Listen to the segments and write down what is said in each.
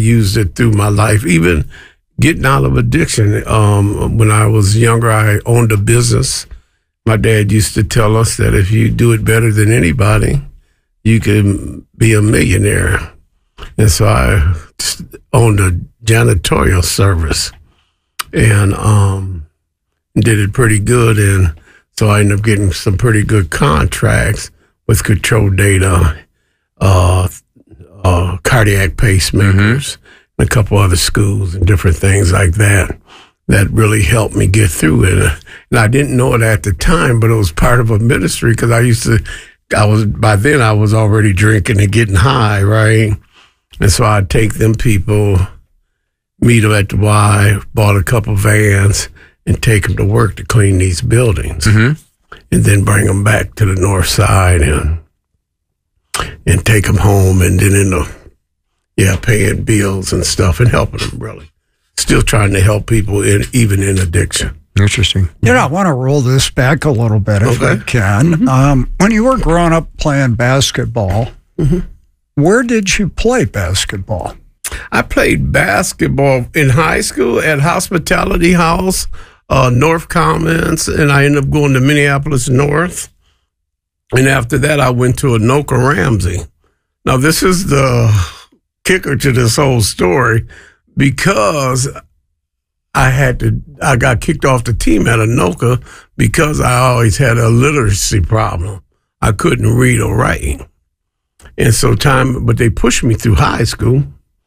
used it through my life, even getting out of addiction. When I was younger, I owned a business. My dad used to tell us that if you do it better than anybody, you can be a millionaire. And so I owned a janitorial service and did it pretty good. And so I ended up getting some pretty good contracts with Control Data, cardiac pacemakers, and a couple other schools and different things like that really helped me get through it. And I didn't know it at the time, but it was part of a ministry because by then I was already drinking and getting high, right? And so I'd take them people, meet them at the Y, bought a couple vans, and take them to work to clean these buildings. And then bring them back to the north side and take them home, and then paying bills and stuff and helping them, really. Still trying to help people even in addiction. Interesting. I want to roll this back a little bit if we can. When you were growing up playing basketball, where did you play basketball? I played basketball in high school at Hospitality House, North Commons, and I ended up going to Minneapolis North. And after that, I went to Anoka Ramsey. Now, this is the kicker to this whole story, because I got kicked off the team at Anoka because I always had a literacy problem. I couldn't read or write. And so but they pushed me through high school,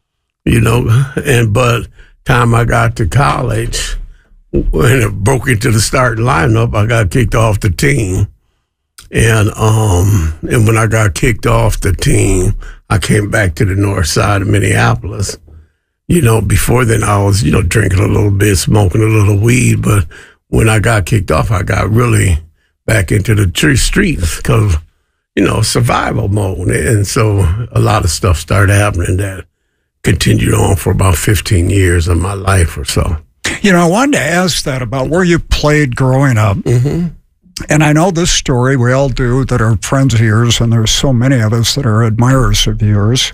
but time I got to college, when it broke into the starting lineup, I got kicked off the team. And when I got kicked off the team, I came back to the north side of Minneapolis. Before then I was, drinking a little bit, smoking a little weed. But when I got kicked off, I got really back into the streets because, survival mode. And so a lot of stuff started happening that continued on for about 15 years of my life or so. I wanted to ask that about where you played growing up. And I know this story, we all do, that are friends of yours, and there's so many of us that are admirers of yours.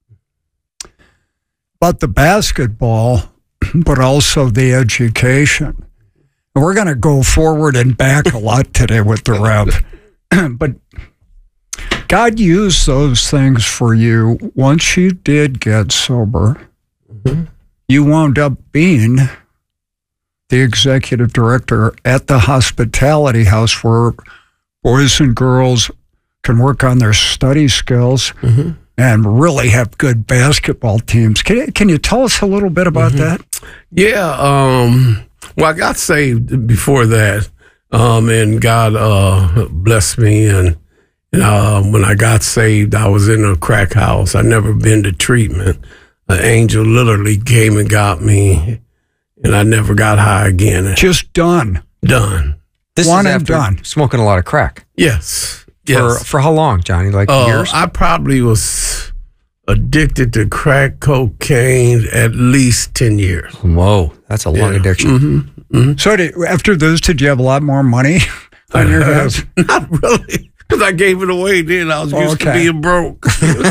But the basketball, but also the education. And we're going to go forward and back a lot today with the Rev. But God used those things for you. Once you did get sober, you wound up being the executive director at the Hospitality House, where boys and girls can work on their study skills and really have good basketball teams. Can you tell us a little bit about that? Yeah. Well, I got saved before that, and God blessed me. And when I got saved, I was in a crack house. I'd never been to treatment. An angel literally came and got me. And I never got high again. Just done. This One is and after done. smoking a lot of crack. Yes. For how long, Johnny? Like years? I probably was addicted to crack cocaine at least 10 years. Whoa, that's a long addiction. So after this, did you have a lot more money on your hands? Not really. Because I gave it away then. I was used to being broke.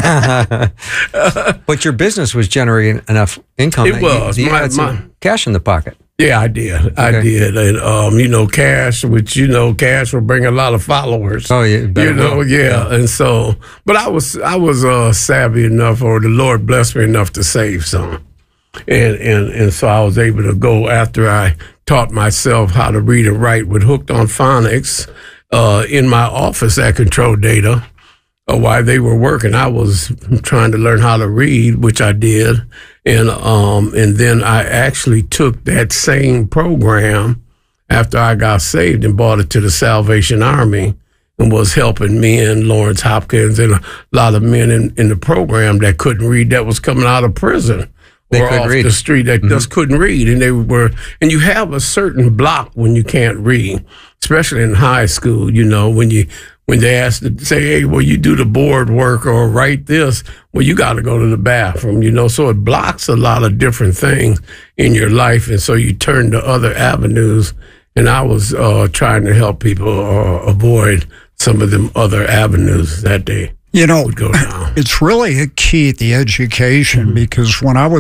But your business was generating enough income. It was. You had some cash in the pocket. Yeah, I did. I did. And, cash, which, cash will bring a lot of followers. Oh, yeah. Yeah. And so, but I was savvy enough, or the Lord blessed me enough to save some. And so I was able to go after I taught myself how to read and write with Hooked on Phonics in my office at Control Data. While they were working, I was trying to learn how to read, which I did. And then I actually took that same program after I got saved and brought it to the Salvation Army and was helping men, Lawrence Hopkins, and a lot of men in the program that couldn't read, that was coming out of prison or off the street that just couldn't read. And you have a certain block when you can't read, especially in high school, when they ask to say, hey, well, you do the board work or write this, well, you got to go to the bathroom, so it blocks a lot of different things in your life. And so you turn to other avenues. And I was trying to help people avoid some of them other avenues that they would go down. It's really a key, the education, because when I was